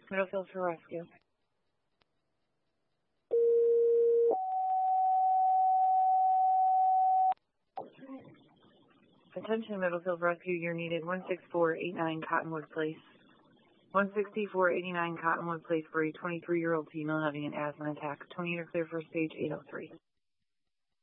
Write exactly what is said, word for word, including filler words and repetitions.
Middlefield for rescue. Attention Middlefield Rescue, you're needed one six four eight nine Cottonwood Place. one sixty-four eighty-nine Cottonwood Place for a twenty-three-year-old female having an asthma attack. twenty to clear for stage eight oh three.